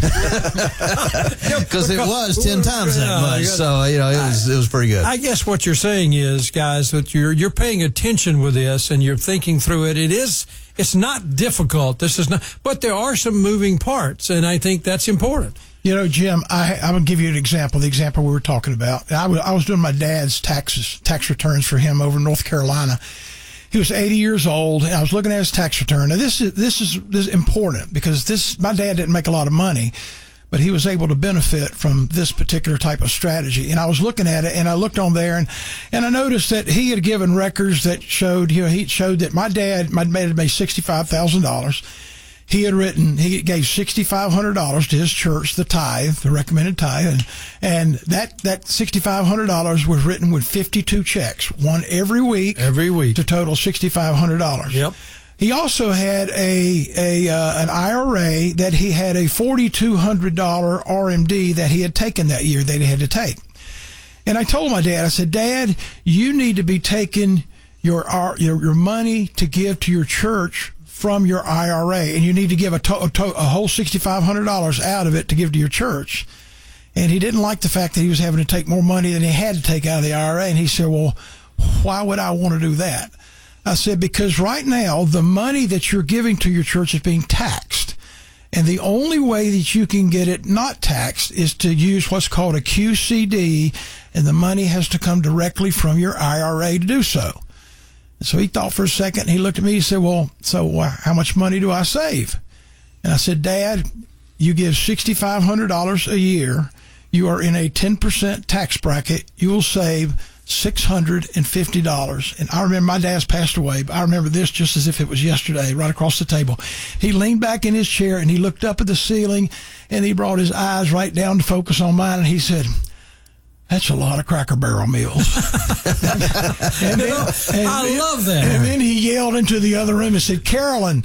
because it was ten times that much." So you know, it was it was pretty good. I guess what you're saying is, guys, that you're you're paying attention with this and you're thinking through it. It is. It's not difficult. This is not, but there are some moving parts, and I think that's important. You know, Jim, I, I'm going to give you an example, the example we were talking about. I was, I was doing my dad's taxes, tax returns for him over in North Carolina. He was eighty years old, and I was looking at his tax return. Now, this is, this is, this is important because this, my dad didn't make a lot of money, but he was able to benefit from this particular type of strategy. And I was looking at it, and I looked on there, and, and I noticed that he had given records that showed, you know, he showed that my dad, my dad made sixty-five thousand dollars. He had written, he gave six thousand five hundred dollars to his church, the tithe, the recommended tithe, and, and that, that six thousand five hundred dollars was written with fifty-two checks, one every week. Every week. To total six thousand five hundred dollars. Yep. He also had a, a, uh, an I R A that he had a four thousand two hundred dollars R M D that he had taken that year that he had to take. And I told my dad, I said, Dad, you need to be taking your, your, your money to give to your church from your I R A, and you need to give a, to, a, to, a whole six thousand five hundred dollars out of it to give to your church. And he didn't like the fact that he was having to take more money than he had to take out of the I R A. And he said, well, why would I want to do that? I said, because right now the money that you're giving to your church is being taxed. And the only way that you can get it not taxed is to use what's called a Q C D, and the money has to come directly from your I R A to do so. So he thought for a second, and he looked at me and said, well, so uh, how much money do I save? And I said, Dad, you give six thousand five hundred dollars a year. You are in a ten percent tax bracket. You will save six hundred fifty dollars. And I remember my dad's passed away, but I remember this just as if it was yesterday, right across the table. He leaned back in his chair and he looked up at the ceiling and he brought his eyes right down to focus on mine, and he said, that's a lot of Cracker Barrel meals. and then, you know, and I then, love that. And then he yelled into the other room and said, Carolyn,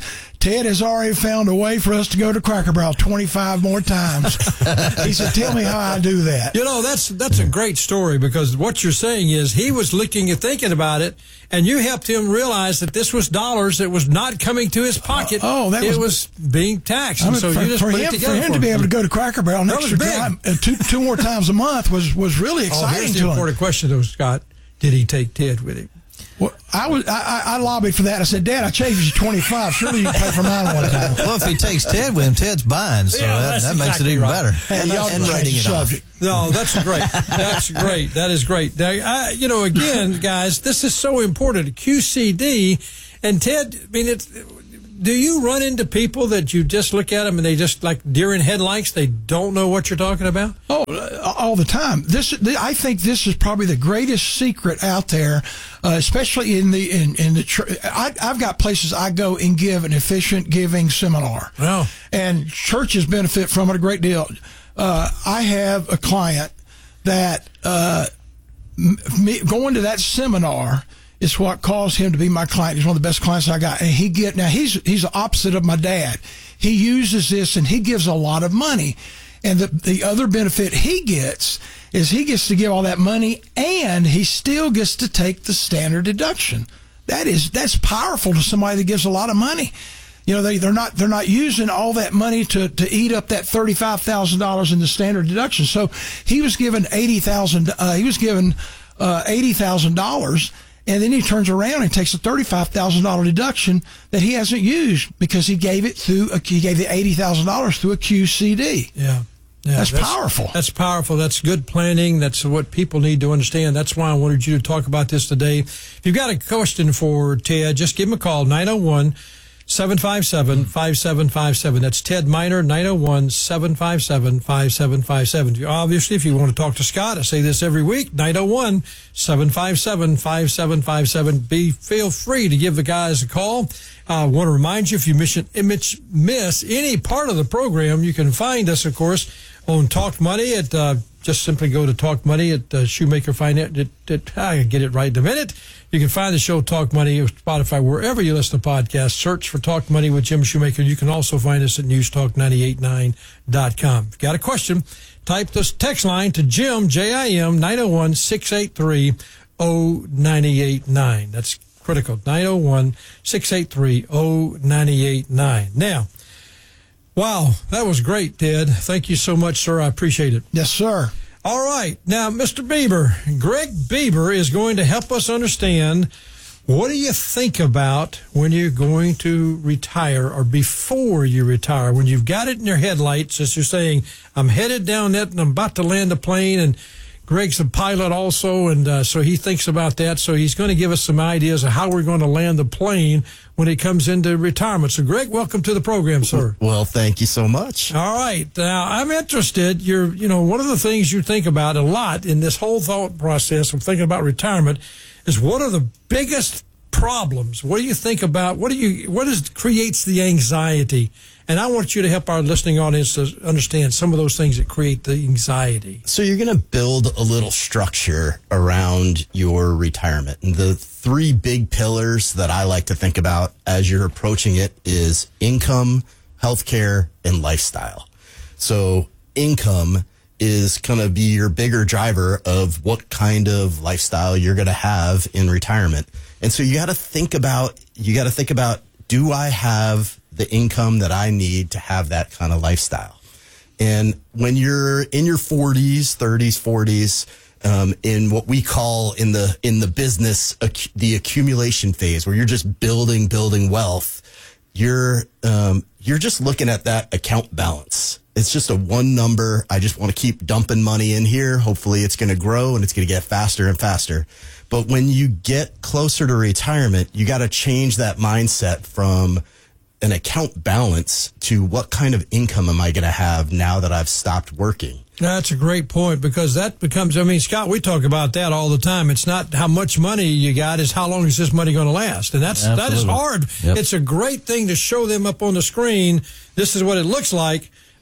Ted has already found a way for us to go to Cracker Barrel twenty-five more times. He said, tell me how I do that. You know, that's that's a great story, because what you're saying is he was looking and thinking about it, and you helped him realize that this was dollars that was not coming to his pocket. Uh, oh, that it was, was being taxed. I mean, and so for, you just for put him, it together for him for to be able to go to Cracker Barrel an That extra was big. time, uh, two, two more times a month was, was really exciting oh, here's to the him. important question, though, Scott. Did he take Ted with him? Well, I was I, I lobbied for that. I said, Dad, I changed you twenty-five. Surely you can pay for mine one time. Well, if he takes Ted with him, Ted's buying, so Yeah, that, that's that makes exactly it even right. better. Hey, and y'all and change writing the it off. subject. No, that's great. That's great. That is great. Now, I, you know, again, guys, this is so important. Q C D and Ted. I mean, it's. Do you run into people that you just look at them and they just like deer in headlights? They don't know what you're talking about? Oh, uh, all the time. This, the, I think, this is probably the greatest secret out there, uh, especially in the in in the. Tr- I, I've got places I go and give an efficient giving seminar, oh. and churches benefit from it a great deal. Uh, I have a client that uh, me, going to that seminar is what caused him to be my client. He's one of the best clients I got. And he get now he's he's the opposite of my dad. He uses this and he gives a lot of money. And the the other benefit he gets is he gets to give all that money and he still gets to take the standard deduction. That is that's powerful to somebody that gives a lot of money. You know, they, they're not they're not using all that money to, to eat up that thirty-five thousand dollars in the standard deduction. So he was given eighty thousand dollars. Uh, he was given uh, eighty thousand dollars. And then he turns around and takes a thirty-five thousand dollars deduction that he hasn't used because he gave it through a, he gave the eighty thousand dollars through a Q C D. Yeah. Yeah, that's, that's powerful. That's powerful. That's good planning. That's what people need to understand. That's why I wanted you to talk about this today. If you've got a question for Ted, just give him a call, nine oh one, seven five seven, five seven five seven. That's Ted Miner, nine oh one, seven five seven, five seven five seven. Obviously, if you want to talk to Scott, I say this every week, nine oh one, seven five seven, five seven five seven. Be, feel free to give the guys a call. I uh, want to remind you, if you miss, miss any part of the program, you can find us, of course, on Talk Money. At uh, just simply go to Talk Money at uh, Shoemaker Finance. It, it, I get it right in a minute. You can find the show Talk Money or Spotify, wherever you listen to podcasts. Search for Talk Money with Jim Shoemaker. You can also find us at news talk nine eight nine dot com. If you got a question, type this text line to Jim, J I M, nine oh one, six eight three, oh nine eight nine. That's critical, nine oh one, six eight three, oh nine eight nine. Now, wow, that was great, Ted. Thank you so much, sir. I appreciate it. Yes, sir. All right. Now, Mister Bieber, Greg Bieber is going to help us understand, what do you think about when you're going to retire or before you retire? When you've got it in your headlights, as you're saying, I'm headed down that and I'm about to land a plane, and Greg's a pilot also, and uh, so he thinks about that. So he's going to give us some ideas of how we're going to land the plane when it comes into retirement. So, Greg, welcome to the program, sir. Well, thank you so much. All right. Now, I'm interested. You're, you know, one of the things you think about a lot in this whole thought process of thinking about retirement is, what are the biggest problems? What do you think about? What do you? What is creates the anxiety? And I want you to help our listening audience to understand some of those things that create the anxiety. So you're going to build a little structure around your retirement. And the three big pillars that I like to think about as you're approaching it is income, healthcare, and lifestyle. So income is going to be your bigger driver of what kind of lifestyle you're going to have in retirement. And so you got to think about, you got to think about, do I have the income that I need to have that kind of lifestyle? And when you're in your forties, thirties, forties, um, in what we call in the in the business ac- the accumulation phase, where you're just building, building wealth, you're um, you're just looking at that account balance. It's just a one number. I just want to keep dumping money in here. Hopefully, it's going to grow and it's going to get faster and faster. But when you get closer to retirement, you got to change that mindset from an account balance to what kind of income am I going to have now that I've stopped working? That's a great point, because that becomes, I mean, Scott, we talk about that all the time. It's not how much money you got, it's how long is this money going to last? And that's, Absolutely. that is hard. Yep. It's a great thing to show them up on the screen. This is what it looks like.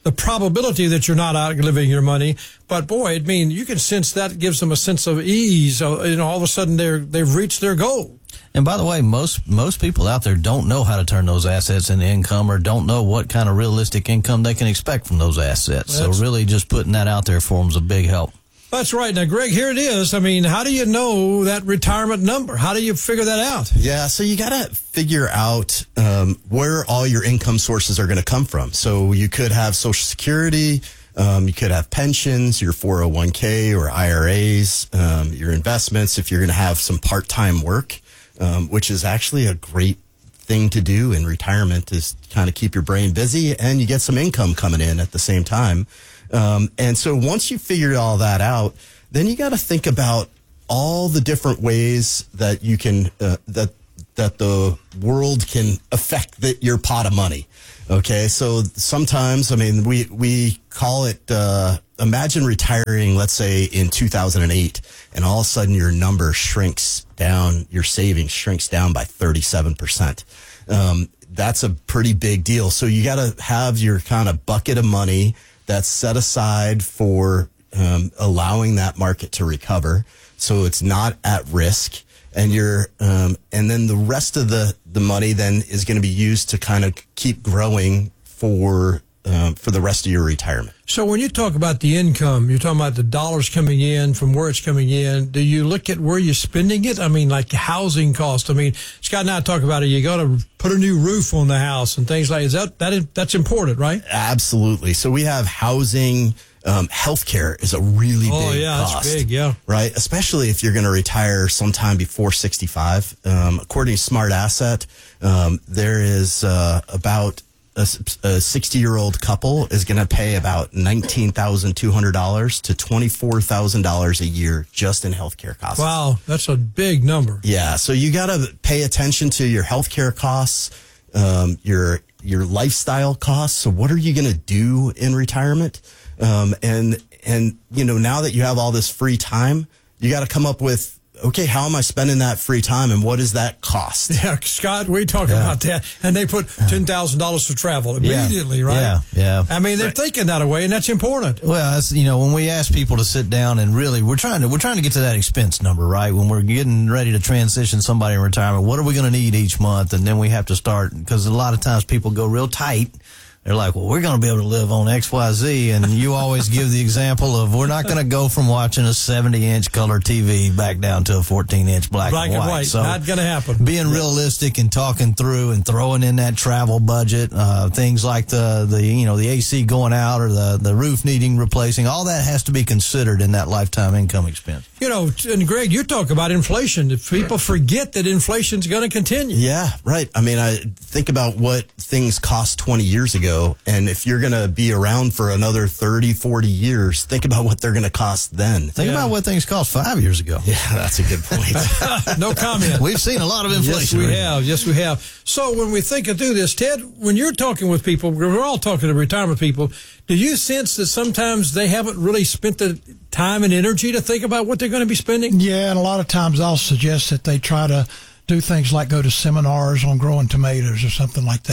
the probability that you're not outliving your money. But boy, I mean, you can sense that gives them a sense of ease. Uh, you know, all of a sudden they're, they've reached their goal. And by the way, most most people out there don't know how to turn those assets into income or don't know what kind of realistic income they can expect from those assets. That's, so really just putting that out there for them is a big help. That's right. Now, Greg, here it is. I mean, how do you know that retirement number? How do you figure that out? Yeah, so you got to figure out um, where all your income sources are going to come from. So you could have Social Security, um, you could have pensions, your four oh one k or I R As, um, your investments, if you're going to have some part-time work, um, which is actually a great thing to do in retirement, is kind of keep your brain busy and you get some income coming in at the same time. Um, and so once you figure all that out, then you got to think about all the different ways that you can, uh, that, that the world can affect the, your pot of money. Okay. So sometimes, I mean, we, we call it, uh, imagine retiring, let's say in two thousand eight, and all of a sudden your number shrinks down, your savings shrinks down by thirty-seven percent. Um, that's a pretty big deal. So you got to have your kind of bucket of money that's set aside for um, allowing that market to recover, so it's not at risk. And you're, um, and then the rest of the the money then is going to be used to kind of keep growing for um, for the rest of your retirement. So when you talk about the income, you're talking about the dollars coming in, from where it's coming in. Do you look at where you're spending it? I mean, like housing cost. I mean, Scott and I talk about it. You got to put a new roof on the house and things like that. Is that, that is, that's important, right? Absolutely. So we have housing. Um, healthcare is a really oh, big yeah, cost. That's big, yeah. Right? Especially if you're going to retire sometime before sixty-five. Um, according to Smart Asset, um, there is uh, about a sixty-year-old couple is going to pay about nineteen thousand two hundred dollars to twenty-four thousand dollars a year just in healthcare costs. Wow, that's a big number. Yeah, so you got to pay attention to your healthcare costs, um, your your lifestyle costs. So what are you going to do in retirement? Um, and, and, you know, now that you have all this free time, you got to come up with, okay, how am I spending that free time and what does that cost? Yeah, Scott, we talk yeah. about that. And they put ten thousand dollars for travel immediately, yeah. right? Yeah, yeah. I mean, they're thinking that way, and that's important. Well, that's, you know, when we ask people to sit down and really, we're trying to, we're trying to get to that expense number, right? When we're getting ready to transition somebody in retirement, what are we going to need each month? And then we have to start, because a lot of times people go real tight. They're like, well, we're going to be able to live on X Y Z. And you always give the example of we're not going to go from watching a seventy-inch color T V back down to a fourteen-inch black, black and white. and white. So not going to happen. Being realistic and talking through and throwing in that travel budget, uh, things like the, the, you know, the A C going out or the, the roof needing replacing, all that has to be considered in that lifetime income expense. You know, and Greg, you talk about inflation. If people forget that inflation's going to continue. Yeah, right. I mean, I think about what things cost twenty years ago. And if you're going to be around for another thirty, forty years, think about what they're going to cost then. Think yeah. about what things cost five years ago. Yeah, that's a good point. No comment. We've seen a lot of inflation. Yes, we have. Yes, we have. So when we think of do this, Ted, when you're talking with people, we're all talking to retirement people, do you sense that sometimes they haven't really spent the time and energy to think about what they're going to be spending? Yeah, and a lot of times I'll suggest that they try to do things like go to seminars on growing tomatoes or something like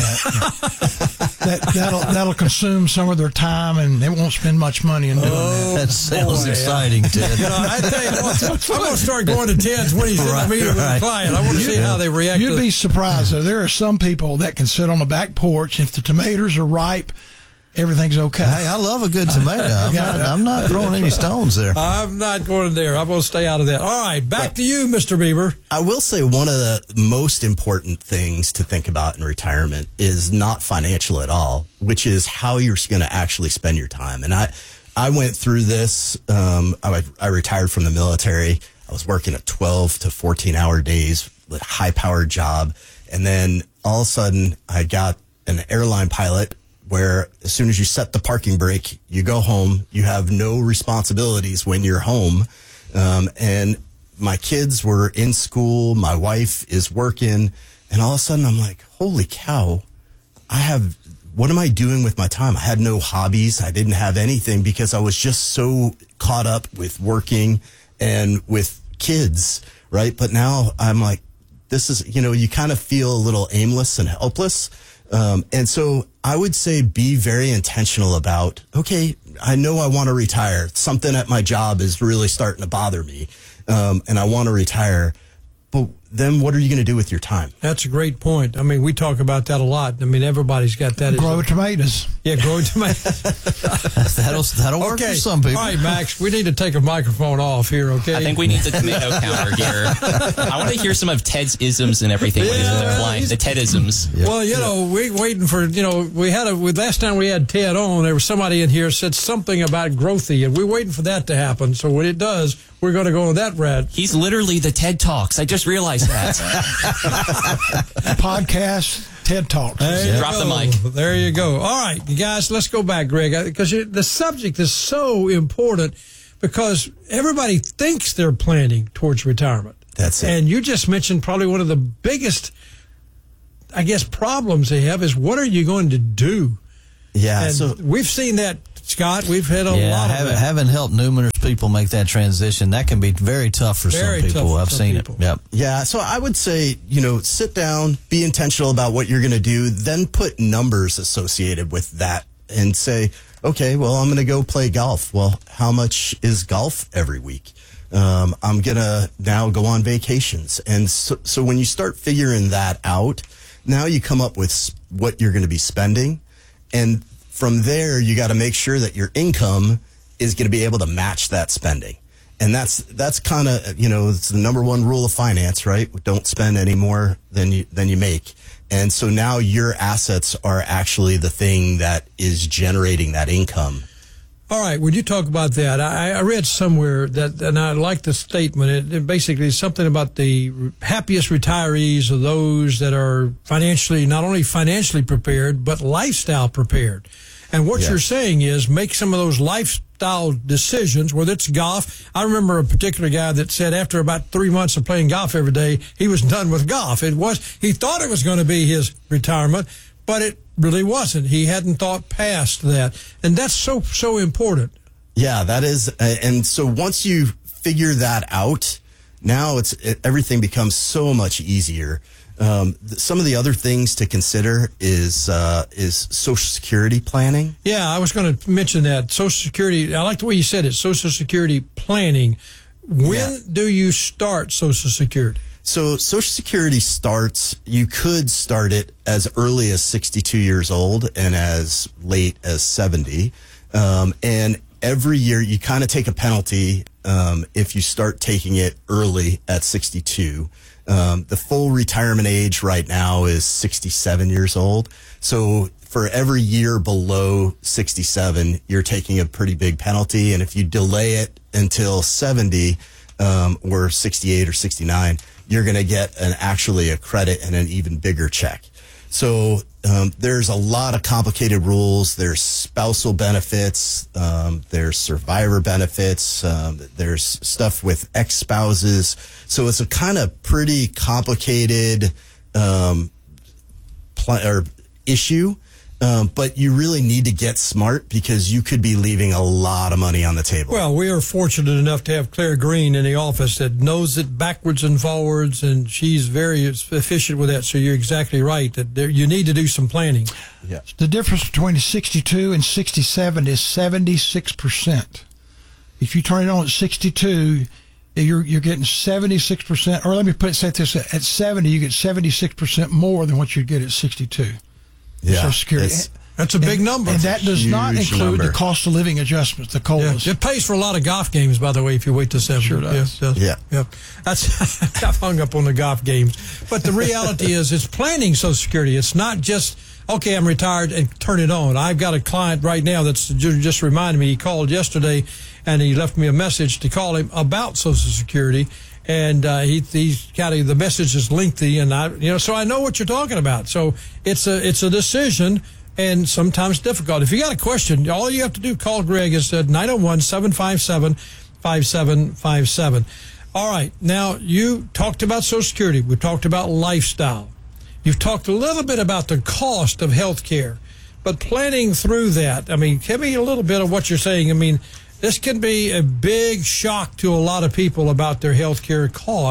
that. that that'll that'll consume some of their time, and they won't spend much money in doing oh, that. That sounds boy, exciting, Ted. You know, I tell you what, I'm going to start going to Ted's when he's right, in the meeting right. with a client. I want to see how they react. You'd to be surprised, though. There are some people that can sit on the back porch. If the tomatoes are ripe, everything's okay. Hey, I love a good tomato. I'm not, I'm not throwing any stones there. I'm not going there. I'm going to stay out of that. All right, back but, to you, Mister Bieber. I will say one of the most important things to think about in retirement is not financial at all, which is how you're going to actually spend your time. And I, I went through this. Um, I, I retired from the military. I was working at twelve to fourteen hour days with a high powered job. And then all of a sudden I got an airline pilot where as soon as you set the parking brake, you go home, you have no responsibilities when you're home. Um, and my kids were in school, my wife is working, and all of a sudden I'm like, holy cow, I have, what am I doing with my time? I had no hobbies. I didn't have anything because I was just so caught up with working and with kids, right? But now I'm like, this is, you know, you kind of feel a little aimless and helpless. Um, and so I would say be very intentional about, okay, I know I want to retire. Something at my job is really starting to bother me, um, and I want to retire. But then what are you going to do with your time? That's a great point. I mean, we talk about that a lot. I mean, everybody's got that. Grow tomatoes. Yeah, grow tomatoes. that'll that'll work okay. for some people. All right, Max, we need to take a microphone off here, okay? I think we need the tomato counter here. I want to hear some of Ted's isms and everything when Yeah, he's flying. The Ted isms. Well, you know, we waiting for, you know, we had a, we, last time we had Ted on, there was somebody in here said something about growthy, and we're waiting for that to happen. So when it does, we're going to go on that rat. He's literally the Ted Talks. I just realized that. Podcast, TED Talks. There you Drop go. the mic. There you go. All right, you guys, let's go back, Greg, because the subject is so important because everybody thinks they're planning towards retirement. That's it. And you just mentioned probably one of the biggest, I guess, problems they have is what are you going to do? Yeah. And so we've seen that, Scott. We've had a yeah, lot of having, that. having helped numerous people make that transition, that can be very tough for Very some tough people. for I've some seen people. it. Yep. Yeah, so I would say, you know, sit down, be intentional about what you're going to do, then put numbers associated with that and say, okay, well, I'm going to go play golf. Well, how much is golf every week? Um, I'm going to now go on vacations. And so, so when you start figuring that out, now you come up with s- what you're going to be spending. And from there, you got to make sure that your income is going to be able to match that spending. And that's that's kind of, you know, it's the number one rule of finance, right? Don't spend any more than you than you make. And so now your assets are actually the thing that is generating that income. All right, would you talk about that? I, I read somewhere that, and I like the statement. It, it basically is something about the happiest retirees are those that are financially, not only financially prepared, but lifestyle prepared. And what Yeah. you're saying is make some of those lifestyle decisions, whether it's golf. I remember a particular guy that said after about three months of playing golf every day, he was done with golf. It was, he thought it was going to be his retirement, but it really wasn't. He hadn't thought past that. And that's so, so important. Yeah, that is. Uh, and so once you figure that out, now it's it, everything becomes so much easier. Um, th- some of the other things to consider is uh, is Social Security planning. Yeah, I was going to mention that. Social Security, I like the way you said it, Social Security planning. When Yeah. do you start Social Security? So Social Security starts, you could start it as early as sixty-two years old and as late as seventy. Um, and every year you kind of take a penalty um, if you start taking it early at sixty-two. Um, the full retirement age right now is sixty-seven years old. So for every year below sixty-seven, you're taking a pretty big penalty. And if you delay it until seventy um, or sixty-eight or sixty-nine, you're going to get an actually a credit and an even bigger check. So um, there's a lot of complicated rules. There's spousal benefits. Um, there's survivor benefits. Um, there's stuff with ex-spouses. So it's a kind of pretty complicated um, pl- or issue. Um, but you really need to get smart because you could be leaving a lot of money on the table. Well, we are fortunate enough to have Claire Green in the office that knows it backwards and forwards, and she's very efficient with that. So you're exactly right that there, you need to do some planning. Yeah. The difference between sixty-two and sixty-seven is seventy-six percent. If you turn it on at sixty-two, you're you're getting seventy-six percent, or let me put it say this, at seventy, you get seventy-six percent more than what you'd get at sixty-two. Yeah, Social Security. it's- That's a big and, number. And that does not Huge include number. the cost of living adjustments, the Yeah, COLAs. it pays for a lot of golf games, by the way, if you wait till seven. Sure does. Yeah, it does. Yeah. yeah. That's I've hung up on the golf games. But the reality is it's planning Social Security. It's not just, okay, I'm retired and turn it on. I've got a client right now that's ju- just reminded me. He called yesterday and he left me a message to call him about Social Security. And uh, he, he's got a, the message is lengthy, and I, you know, so I know what you're talking about. So it's a it's a decision, and sometimes difficult. If you got a question, all you have to do call Greg is at nine oh one, seven five seven, five seven five seven. All right, now you talked about Social Security. We talked about lifestyle. You've talked a little bit about the cost of health care, but planning through that. I mean, give me a little bit of what you're saying. I mean, this can be a big shock to a lot of people about their health care cost.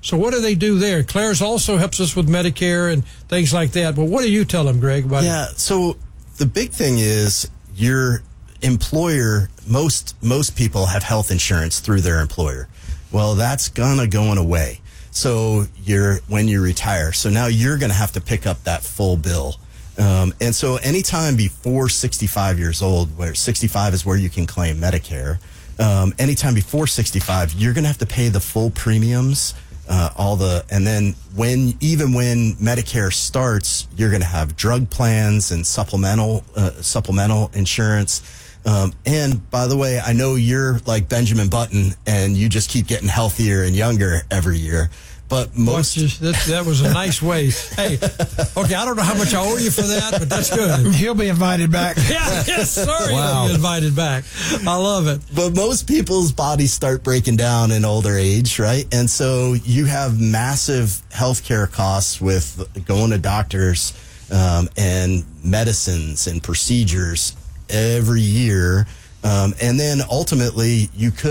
So what do they do there? Claire's also helps us with Medicare and things like that. But what do you tell them, Greg? About yeah, so the big thing is your employer, most most people have health insurance through their employer. Well, that's gonna going away. So you're when you retire. So now you're gonna have to pick up that full bill. Um, and so anytime before sixty-five years old, where sixty-five is where you can claim Medicare, um, anytime before sixty-five, you're gonna have to pay the full premiums. Uh, all the and then when even when Medicare starts, you're going to have drug plans and supplemental uh, supplemental insurance. Um, and by the way, I know you're like Benjamin Button, and you just keep getting healthier and younger every year. But most just, that, that was a nice way. Hey, okay, I don't know how much I owe you for that, but that's good. He'll be invited back. Yeah, yes, sir. Wow. He'll be invited back. I love it. But most people's bodies start breaking down in older age, right? And so you have massive healthcare costs with going to doctors um, and medicines and procedures every year. Um, and then ultimately you could